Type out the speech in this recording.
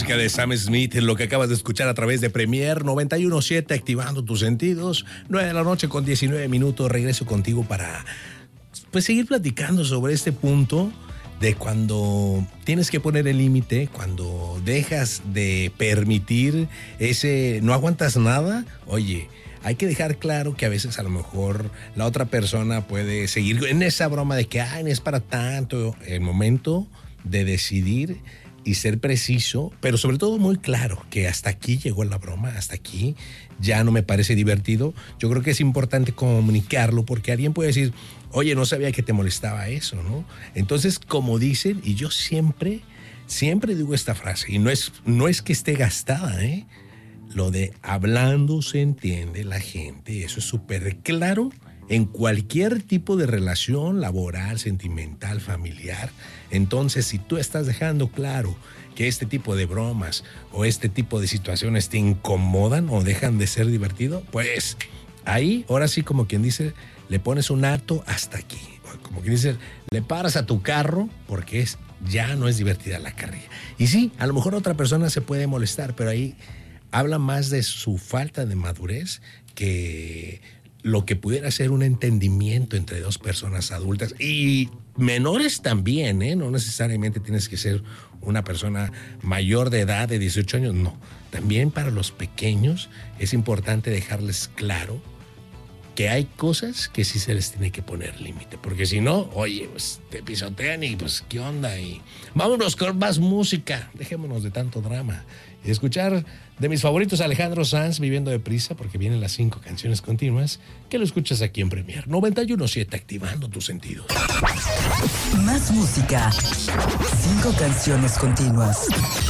música de Sam Smith, lo que acabas de escuchar a través de Premier 91.7, activando tus sentidos. 9 de la noche con 19 minutos. Regreso contigo para seguir platicando sobre este punto de cuando tienes que poner el límite, cuando dejas de permitir ese no aguantas nada. Oye, hay que dejar claro que a veces a lo mejor la otra persona puede seguir en esa broma de que no es para tanto. El momento de decidir y ser preciso, pero sobre todo muy claro, que hasta aquí llegó la broma, hasta aquí ya no me parece divertido. Yo creo que es importante comunicarlo porque alguien puede decir, oye, no sabía que te molestaba eso, ¿no? Entonces, como dicen, y yo siempre digo esta frase, y no es que esté gastada, ¿eh? Lo de hablando se entiende la gente, eso es súper claro en cualquier tipo de relación laboral, sentimental, familiar. Entonces, si tú estás dejando claro que este tipo de bromas o este tipo de situaciones te incomodan o dejan de ser divertido, pues ahí, ahora sí, como quien dice, le pones un alto hasta aquí. Como quien dice, le paras a tu carro porque ya no es divertida la carrera. Y sí, a lo mejor otra persona se puede molestar, pero ahí habla más de su falta de madurez que lo que pudiera ser un entendimiento entre dos personas adultas y menores también, ¿eh? No necesariamente tienes que ser una persona mayor de edad de 18 años, no. También para los pequeños es importante dejarles claro que hay cosas que sí se les tiene que poner límite, porque si no, oye, pues te pisotean y pues qué onda, y vámonos con más música, dejémonos de tanto drama y escuchar de mis favoritos Alejandro Sanz, Viviendo Deprisa, porque vienen las 5 canciones continuas que lo escuchas aquí en Premier 91.7, activando tus sentidos. Más música, 5 canciones continuas.